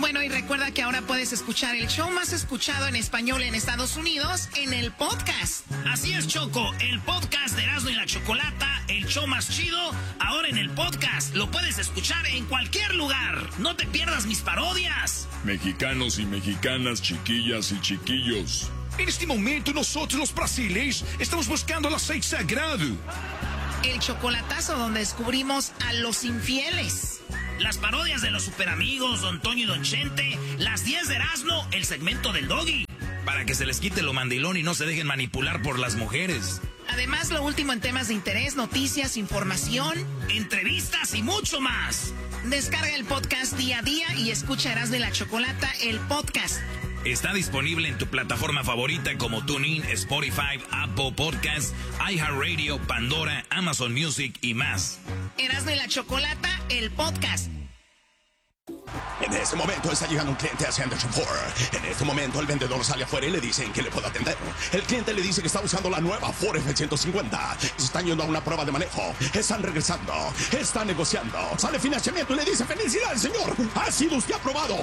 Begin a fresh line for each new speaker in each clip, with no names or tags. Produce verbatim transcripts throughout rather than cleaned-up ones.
Bueno, y recuerda que ahora puedes escuchar el show más escuchado en español en Estados Unidos en el podcast.
Así es, Choco, el podcast de Erasmo y la Chocolata, el show más chido, ahora en el podcast. Lo puedes escuchar en cualquier lugar. No te pierdas mis parodias.
Mexicanos y mexicanas, chiquillas y chiquillos.
En este momento nosotros los brasileños estamos buscando el aceite sagrado.
El chocolatazo donde descubrimos a los infieles.
Las parodias de los superamigos, Don Toño y Don Chente. Las diez de Erasmo, el segmento del Doggy. Para que se les quite lo mandilón y no se dejen manipular por las mujeres.
Además, lo último en temas de interés, noticias, información,
entrevistas y mucho más.
Descarga el podcast día a día y escucha Erasmo y la Chocolata, el podcast.
Está disponible en tu plataforma favorita como TuneIn, Spotify, Apple Podcasts, iHeartRadio, Pandora, Amazon Music y más.
Erasmo y la Chocolata, el podcast.
En este momento está llegando un cliente hacia el chofer. En este momento el vendedor sale afuera y le dicen que le puedo atender. El cliente le dice que está usando la nueva Ford F ciento cincuenta. Están yendo a una prueba de manejo. Están regresando. Están negociando. Sale financiamiento y le dice: ¡felicidades, señor! ¡Ha sido usted aprobado!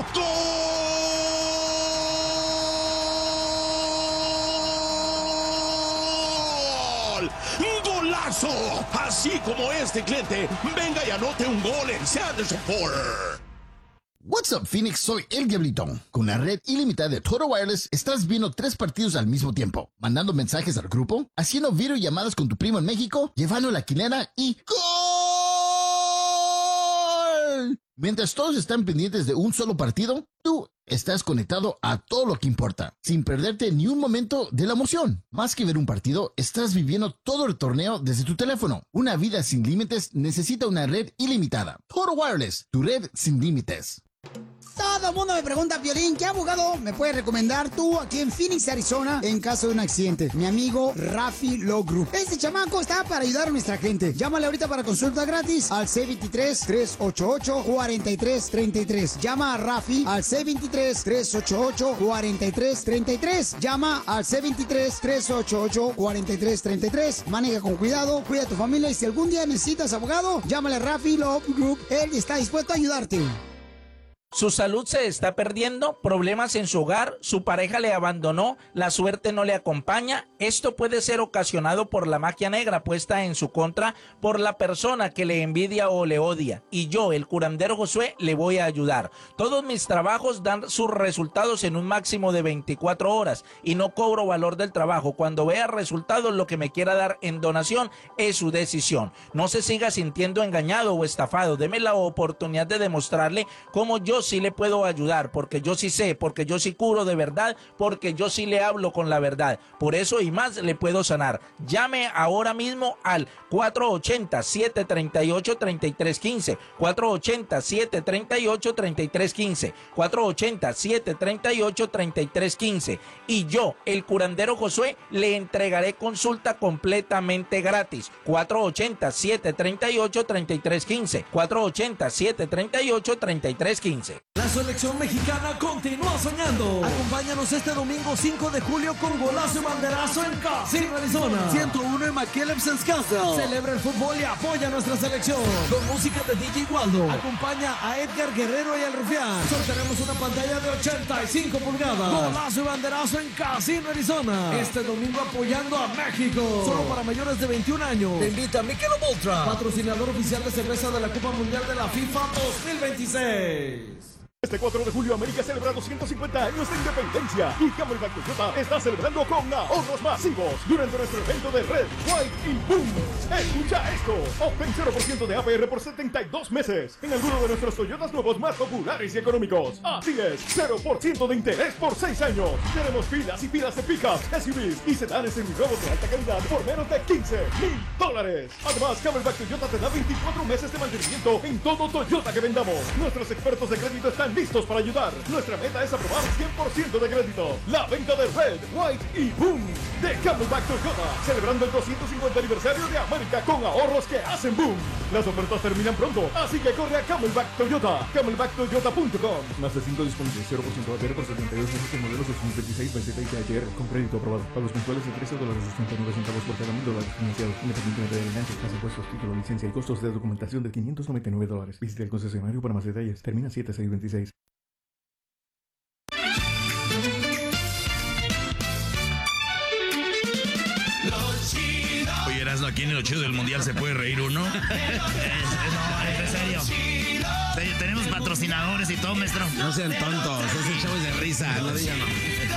¡Gol! ¡Golazo! Así como este cliente, venga y anote un gol en Sanders Ford.
What's up, Phoenix? Soy El Diablito. Con la red ilimitada de Total Wireless estás viendo tres partidos al mismo tiempo, mandando mensajes al grupo, haciendo videollamadas con tu primo en México, llevando la quinera y ¡gol! Mientras todos están pendientes de un solo partido, tú estás conectado a todo lo que importa, sin perderte ni un momento de la emoción. Más que ver un partido, estás viviendo todo el torneo desde tu teléfono. Una vida sin límites necesita una red ilimitada. Total Wireless, tu red sin límites.
Todo el mundo me pregunta, Piolín, ¿qué abogado me puedes recomendar tú aquí en Phoenix, Arizona, en caso de un accidente? Mi amigo Rafi Law Group. Este chamaco está para ayudar a nuestra gente. Llámale ahorita para consulta gratis al C veintitrés, trescientos ochenta y ocho, cuarenta y tres treinta y tres. Llama a Rafi al C veintitrés, trescientos ochenta y ocho, cuarenta y tres treinta y tres. Llama al C veintitrés, trescientos ochenta y ocho, cuarenta y tres treinta y tres. Maneja con cuidado, cuida a tu familia y si algún día necesitas abogado, llámale a Rafi Law Group. Él está dispuesto a ayudarte.
Su salud se está perdiendo, problemas en su hogar, su pareja le abandonó, la suerte no le acompaña. Esto puede ser ocasionado por la magia negra puesta en su contra por la persona que le envidia o le odia. Y yo, el curandero Josué, le voy a ayudar. Todos mis trabajos dan sus resultados en un máximo de veinticuatro horas y no cobro valor del trabajo. Cuando vea resultados, lo que me quiera dar en donación es su decisión. No se siga sintiendo engañado o estafado. Deme la oportunidad de demostrarle cómo yo sí le puedo ayudar, porque yo sí sé, porque yo sí curo de verdad, porque yo sí le hablo con la verdad. Por eso y más le puedo sanar. Llame ahora mismo al cuatro ochenta, siete treinta y ocho, treinta y tres quince, cuatro ochenta, siete treinta y ocho, treinta y tres quince, cuatro ochenta, siete treinta y ocho, treinta y tres quince. Y yo, el curandero Josué, le entregaré consulta completamente gratis. cuatro ochenta, siete treinta y ocho, treinta y tres quince, cuatro ochenta, siete treinta y ocho, treinta y tres quince.
La selección mexicana continúa soñando. Acompáñanos este domingo cinco de julio con golazo y banderazo en Casino, Arizona. ciento uno en McKellips Castle. Celebra el fútbol y apoya a nuestra selección. Con música de D J Waldo. Acompaña a Edgar Guerrero y al Rufián. Sortearemos una pantalla de ochenta y cinco pulgadas. Golazo y banderazo en Casino, Arizona. Este domingo apoyando a México. Solo para mayores de veintiún años. Te invita Michelob Ultra, patrocinador oficial de cerveza de la Copa Mundial de la FIFA dos mil veintiséis.
Este cuatro de julio América celebra doscientos cincuenta años de independencia y Camelback Toyota está celebrando con ahorros masivos durante nuestro evento de Red, White y Boom. Escucha esto, obtén cero por ciento de A P R por setenta y dos meses en alguno de nuestros Toyotas nuevos más populares y económicos. Así es, cero por ciento de interés por seis años. Tenemos filas y filas de pickups, S U Vs y sedanes seminuevos de alta calidad por menos de quince mil dólares. Además, Camelback Toyota te da veinticuatro meses de mantenimiento en todo Toyota que vendamos. Nuestros expertos de crédito están listos para ayudar. Nuestra meta es aprobar cien por ciento de crédito. La venta de Red, White y Boom de Camelback Toyota, celebrando el doscientos cincuenta aniversario de América con ahorros que hacen boom. Las ofertas terminan pronto, así que corre a Camelback Toyota, camelback toyota punto com. Más de cinco disponibles, cero por ciento de A P R por setenta y dos meses en modelos dos mil veintiséis, B Z y T H R con crédito aprobado. Pagos mensuales de trece dólares ochenta y nueve centavos por cada mil dólares financiados, independientemente de enganches, tasa, impuestos, título, licencia y costos de documentación de quinientos noventa y nueve dólares. Visite el concesionario para más detalles. Termina siete seis veintiséis.
aquí en el Chido del Mundial se puede reír uno.
es, no, es en serio. Sí, tenemos patrocinadores y todo, maestro.
No sean tontos, ese show es de risa, no digan no.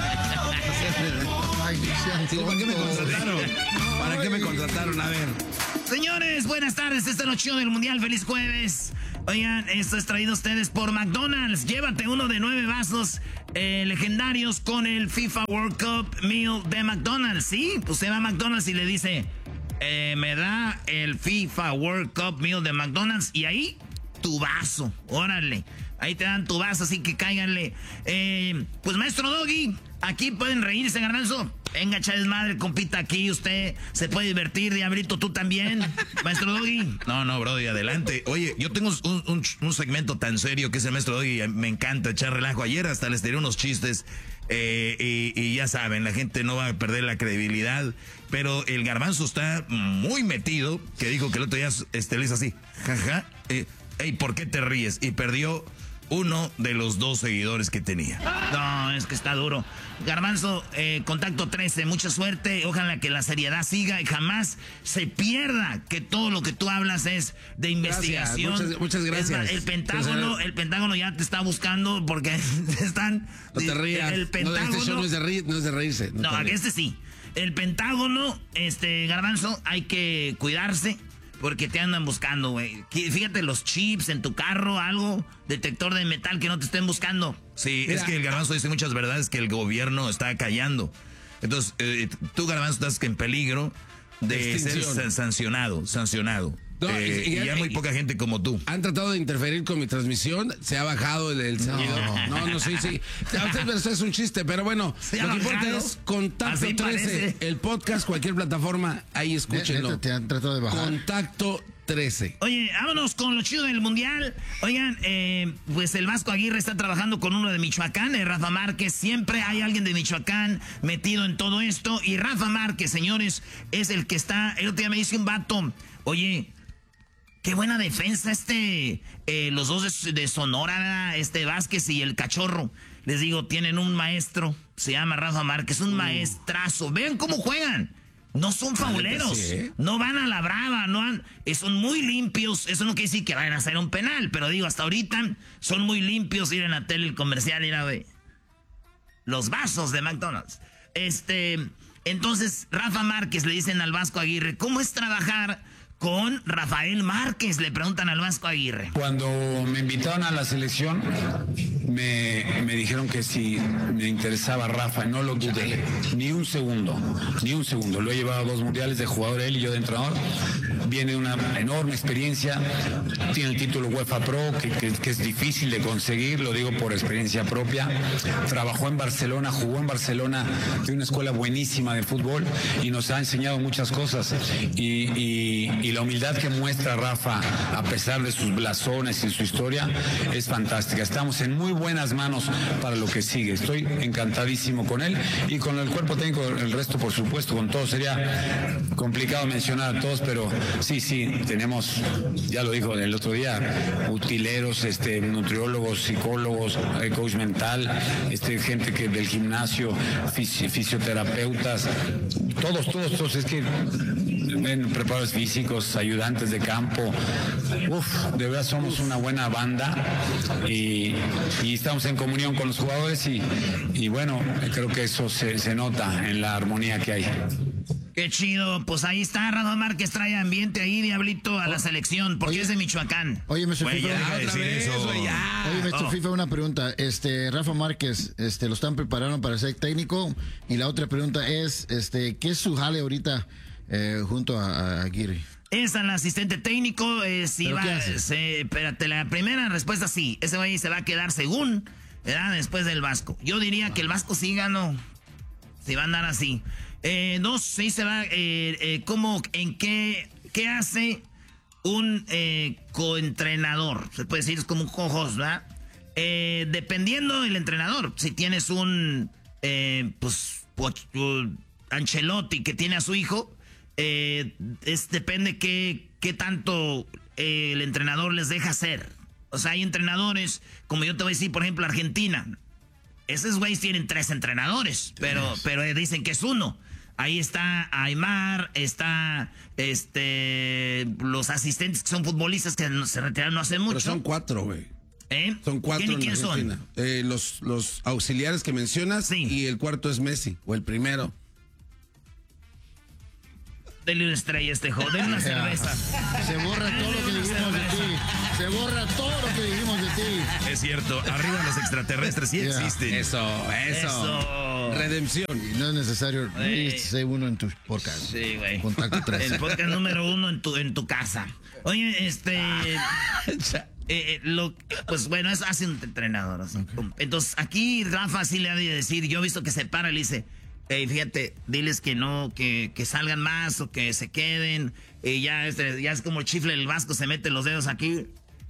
Sí, ¿para qué me contrataron? ¿Para qué me contrataron? A ver.
Señores, buenas tardes. Este es el Chido del Mundial. Feliz jueves. Oigan, esto es traído a ustedes por McDonald's. Llévate uno de nueve vasos eh, legendarios con el FIFA World Cup Meal de McDonald's. Sí, usted va a McDonald's y le dice, eh, me da el FIFA World Cup Meal de McDonald's. Y ahí, tu vaso. Órale. Ahí te dan tu vaso, así que cáiganle. Eh, pues, maestro Doggy, aquí pueden reírse, Garbanzo. Venga, Chávez madre, compita aquí. Usted se puede divertir, Diablito, tú también. Maestro Doggy.
No, no, Brody, adelante. Oye, yo tengo un, un, un segmento tan serio que es el Maestro Doggy. Me encanta echar relajo. Ayer hasta les tiré unos chistes. Eh, y, y ya saben, la gente no va a perder la credibilidad. Pero el Garbanzo está muy metido. Que dijo que el otro día este, le hizo así. Jaja. Eh, Ey, ¿por qué te ríes? Y perdió uno de los dos seguidores que tenía.
No, es que está duro. Garbanzo, eh, contacto trece, mucha suerte. Ojalá que la seriedad siga y jamás se pierda que todo lo que tú hablas es de investigación.
Gracias, muchas, muchas gracias.
Es, el Pentágono, el Pentágono ya te está buscando porque están...
No te rías.
El Pentágono...
No, este show no es de, reír, no es de reírse.
No, no este sí. El Pentágono, este, Garbanzo, hay que cuidarse. Porque te andan buscando, güey. Fíjate los chips en tu carro, algo, detector de metal que no te estén buscando.
Sí,
Mira.
Es que el Garbanzo dice muchas verdades que el gobierno está callando. Entonces, eh, tú, Garbanzo, estás en peligro de Extinción. ser sancionado, sancionado. No, eh, y, y, y hay muy poca gente como tú.
Han tratado de interferir con mi transmisión. Se ha bajado el, el seguido. No, no, no, sí, sí. Esto es un chiste, pero bueno. Lo que importa es Contacto trece. El podcast, cualquier plataforma, ahí escúchenlo.
Te han tratado de bajar.
Contacto trece.
Oye, vámonos con lo chido del Mundial. Oigan, eh, pues el Vasco Aguirre está trabajando con uno de Michoacán, eh, Rafa Márquez. Siempre hay alguien de Michoacán metido en todo esto. Y Rafa Márquez, señores, es el que está... El otro día me dice un vato, oye... Qué buena defensa este, eh, los dos de, de Sonora, este Vázquez y el Cachorro. Les digo, tienen un maestro, se llama Rafa Márquez, un uh. maestrazo. Vean cómo juegan. No son fauleros, sí, ¿eh? No van a la brava, no han, son muy limpios. Eso no quiere decir que vayan a hacer un penal, pero digo, hasta ahorita son muy limpios. Ir en la tele, el comercial, ir a ver los vasos de McDonald's. Este, entonces, Rafa Márquez le dicen al Vasco Aguirre, ¿cómo es trabajar con Rafael Márquez? Le preguntan al Vasco Aguirre.
Cuando me invitaron a la selección, me, me dijeron que si me interesaba Rafa, no lo dudé, ni un segundo, ni un segundo. Lo he llevado a dos mundiales de jugador, él y yo de entrenador. Viene una enorme experiencia, tiene el título UEFA Pro, que, que, que es difícil de conseguir, lo digo por experiencia propia. Trabajó en Barcelona, jugó en Barcelona, de una escuela buenísima de fútbol y nos ha enseñado muchas cosas. Y, y, y la humildad que muestra Rafa, a pesar de sus blasones y su historia, es fantástica. Estamos en muy buenas manos para lo que sigue. Estoy encantadísimo con él y con el cuerpo técnico, el resto por supuesto, con todo. Sería complicado mencionar a todos, pero sí, sí, tenemos, ya lo dijo el otro día, utileros, este, nutriólogos, psicólogos, coach mental, este, gente que del gimnasio, fisi- fisioterapeutas, todos, todos, todos, es que ven, preparadores físicos, ayudantes de campo. Uf, de verdad somos una buena banda y, y estamos en comunión con los jugadores y, y bueno, creo que eso se, se nota en la armonía que hay.
Qué chido, pues ahí está, Rafa Márquez trae ambiente ahí, Diablito, a la selección, porque Oye. es de Michoacán.
Oye, me
Oye,
FIFA,
ya,
otra
decir
vez,
eso.
Oye, Oye maestro oh. FIFA, una pregunta. Este, Rafa Márquez, este, lo están preparando para ser técnico. Y la otra pregunta es, este, ¿qué es su jale ahorita eh, junto a, a Aguirre?
Es al asistente técnico, eh, si va, se, espérate, la primera respuesta sí, ese güey se va a quedar según, ¿verdad? Después del Vasco. Yo diría que el Vasco sí ganó, si va a andar así. Eh, no sé, se va, eh, eh, ¿cómo, en qué, qué hace un eh, coentrenador? Se puede decir, es como un co-host, ¿verdad? Eh, dependiendo del entrenador, si tienes un, eh, pues, uh, Ancelotti que tiene a su hijo, eh, es, depende qué, qué tanto eh, el entrenador les deja hacer. O sea, hay entrenadores, como yo te voy a decir, por ejemplo, Argentina. Esos güeyes tienen tres entrenadores, pero, yes. pero dicen que es uno. Ahí está Aymar, está este los asistentes que son futbolistas que se retiraron no hace mucho.
Pero son cuatro, güey.
¿Eh?
Son cuatro.
¿Quién y quién son?
Eh, los, los auxiliares que mencionas, sí. Y el cuarto es Messi, o el primero.
Dele una estrella a este joven, dele una cerveza.
Se borra todo lo que dijimos de ti. Se borra todo lo que dijimos de ti.
Es cierto, arriba los extraterrestres sí yeah. existen.
Eso, eso, eso. Redención.
Y no es necesario ser uno en tu podcast.
Sí, güey.
Contacto tres.
El podcast número uno en tu, en tu casa. Oye, este... Eh, lo, pues bueno, eso hace un entrenador. Así. Okay. Entonces, aquí Rafa sí le ha de decir, yo he visto que se para y le dice, hey, fíjate, diles que no, que, que salgan más o que se queden. Y ya, este, ya es como el chifle del Vasco, se mete los dedos aquí.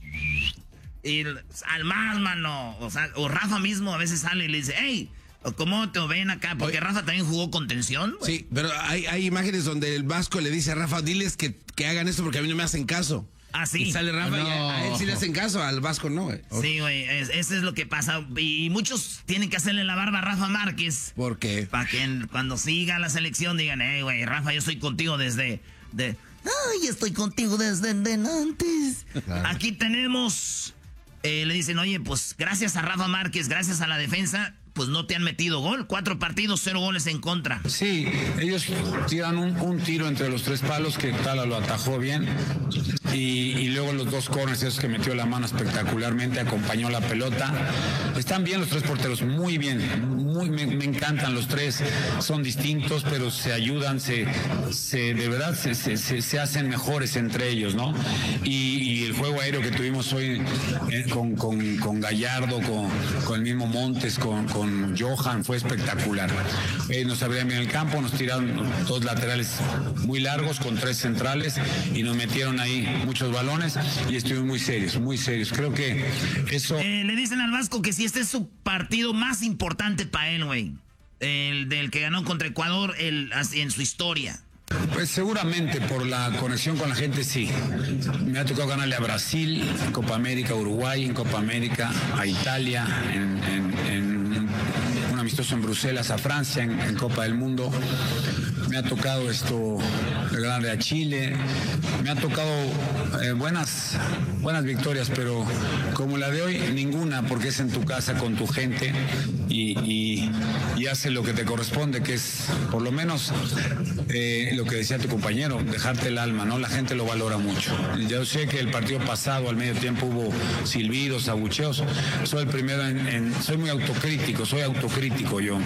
Y al más, mano. O sea, o Rafa mismo a veces sale y le dice, hey, ¿cómo te ven acá? Porque Rafa también jugó contención. Wey.
Sí, pero hay, hay imágenes donde el Vasco le dice a Rafa, diles que, que hagan esto porque a mí no me hacen caso.
Ah, sí.
Y sale Rafa no. y a, a él sí le hacen caso, al Vasco no, güey.
Sí, güey, es, eso es lo que pasa. Y muchos tienen que hacerle la barba a Rafa Márquez.
¿Por qué?
Para que cuando siga la selección digan, hey, güey, Rafa, yo estoy contigo desde... De, Ay, estoy contigo desde antes. Claro. Aquí tenemos... Eh, le dicen, oye, pues gracias a Rafa Márquez, gracias a la defensa... pues no te han metido gol. Cuatro partidos, cero goles en contra.
Sí, ellos tiran un, un tiro entre los tres palos que Tala lo atajó bien. Y, y luego los dos corners, esos que metió la mano espectacularmente, acompañó la pelota. Están bien los tres porteros, muy bien. Muy, me, me encantan los tres. Son distintos, pero se ayudan, se, se de verdad se, se, se, se hacen mejores entre ellos, ¿no? Y, y el juego aéreo que tuvimos hoy eh, con, con, con Gallardo, con, con el mismo Montes, con, con Con Johan fue espectacular. Eh, nos abrían bien el campo, nos tiraron dos laterales muy largos con tres centrales y nos metieron ahí muchos balones y estuvimos muy serios, muy serios. Creo que eso...
Eh, le dicen al Vasco que si este es su partido más importante para él, güey. El del que ganó contra Ecuador el, en su historia.
Pues seguramente por la conexión con la gente sí. Me ha tocado ganarle a Brasil, en Copa América, a Uruguay, en Copa América, a Italia, en, en, en un amistoso en Bruselas, a Francia, en, en Copa del Mundo. Me ha tocado esto, ganarle a Chile. Me ha tocado eh, buenas, buenas victorias, pero como la de hoy, ninguna, porque es en tu casa con tu gente y, y, y hace lo que te corresponde, que es por lo menos eh, lo que decía tu compañero, dejarte el alma, ¿no? La gente lo valora mucho. Yo sé que el partido pasado, al medio tiempo, hubo silbidos, abucheos. Soy el primero en, en soy muy autocrítico, soy autocrítico yo.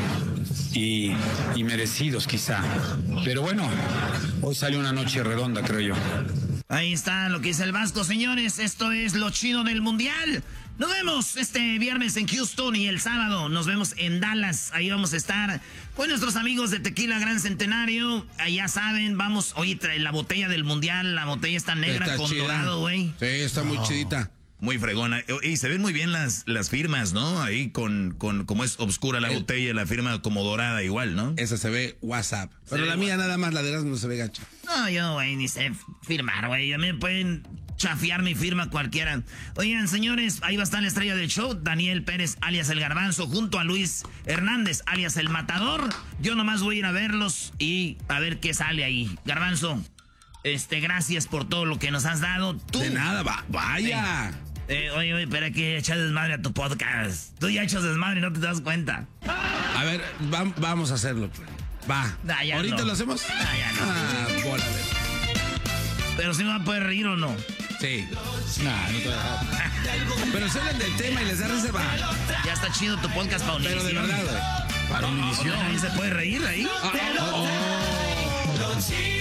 Y, y merecidos quizá. Pero bueno, hoy salió una noche redonda, creo yo.
Ahí está lo que dice el Vasco, señores. Esto es lo chido del Mundial. Nos vemos este viernes en Houston y el sábado nos vemos en Dallas. Ahí vamos a estar con nuestros amigos de Tequila Gran Centenario. Ahí ya saben, vamos, oye, trae la botella del Mundial. La botella está negra está con chida. Dorado, güey.
Sí, está muy oh. chidita.
Muy fregona. Y se ven muy bien las, las firmas, ¿no? Ahí con, con como es oscura la el, botella, la firma como dorada igual, ¿no?
Esa se ve WhatsApp. Pero la mía nada más, la de las no se ve gacha.
No, yo, güey, ni sé firmar, güey. A mí me pueden chafiar mi firma cualquiera. Oigan, señores, ahí va a estar la estrella del show, Daniel Pérez, alias El Garbanzo, junto a Luis Hernández, alias El Matador. Yo nomás voy a ir a verlos y a ver qué sale ahí. Garbanzo, este, gracias por todo lo que nos has dado. Tú,
de nada, va, vaya.
Eh, Eh, oye, oye, espera que echas desmadre a tu podcast. Tú ya echas desmadre y no te das cuenta.
A ver, va, vamos a hacerlo. Va.
Nah,
¿Ahorita
no.
lo hacemos?
Nah, ya no.
Ah, bola de...
Pero si me va a poder reír o no.
Sí. Nah, no te voy a dejar. Pero salen del tema y les da risa, va.
Ya está chido tu podcast para Univisión.
Pero de verdad, güey.
Para Univisión. ¿Nadie se puede reír ahí?
Ah, oh, oh.